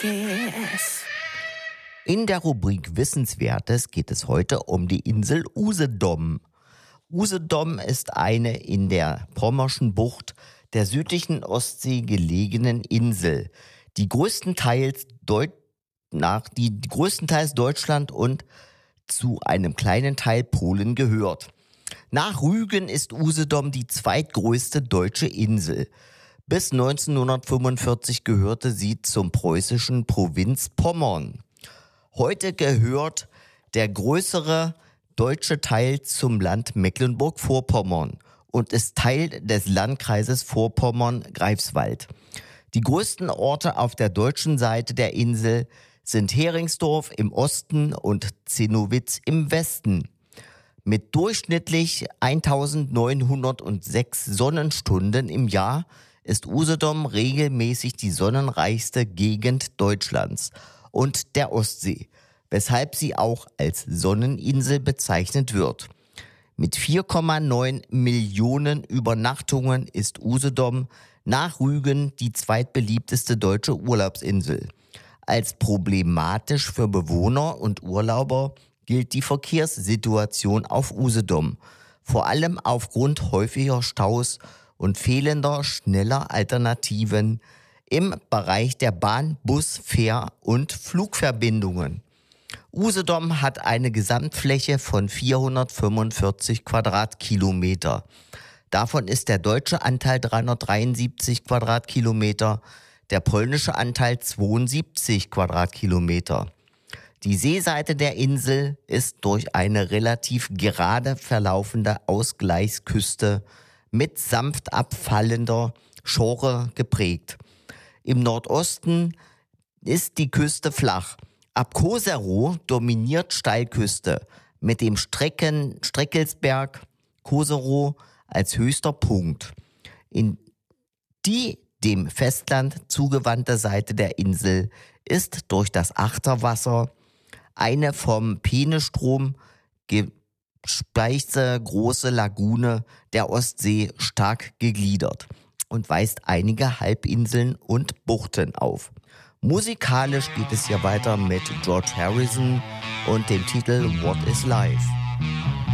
Guess. In der Rubrik Wissenswertes geht es heute um die Insel Usedom. Usedom ist eine in der Pommerschen Bucht der südlichen Ostsee gelegenen Insel, die größtenteils Deutschland und zu einem kleinen Teil Polen gehört. Nach Rügen ist Usedom die zweitgrößte deutsche Insel. Bis 1945 gehörte sie zum preußischen Provinz Pommern. Heute gehört der größere deutsche Teil zum Land Mecklenburg-Vorpommern und ist Teil des Landkreises Vorpommern-Greifswald. Die größten Orte auf der deutschen Seite der Insel sind Heringsdorf im Osten und Zinnowitz im Westen. Mit durchschnittlich 1906 Sonnenstunden im Jahr ist Usedom regelmäßig die sonnenreichste Gegend Deutschlands und der Ostsee, weshalb sie auch als Sonneninsel bezeichnet wird. Mit 4,9 Millionen Übernachtungen ist Usedom nach Rügen die zweitbeliebteste deutsche Urlaubsinsel. Als problematisch für Bewohner und Urlauber gilt die Verkehrssituation auf Usedom, vor allem aufgrund häufiger Staus und fehlender schneller Alternativen im Bereich der Bahn-, Bus-, Fähr- und Flugverbindungen. Usedom hat eine Gesamtfläche von 445 Quadratkilometer. Davon ist der deutsche Anteil 373 Quadratkilometer, der polnische Anteil 72 Quadratkilometer. Die Seeseite der Insel ist durch eine relativ gerade verlaufende Ausgleichsküste mit sanft abfallender Schore geprägt. Im Nordosten ist die Küste flach. Ab Koserow dominiert Steilküste mit dem Streckelsberg Koserow als höchster Punkt. In die dem Festland zugewandte Seite der Insel ist durch das Achterwasser eine vom Peenestrom gespeiste große Lagune der Ostsee stark gegliedert und weist einige Halbinseln und Buchten auf. Musikalisch geht es hier weiter mit George Harrison und dem Titel What is Life?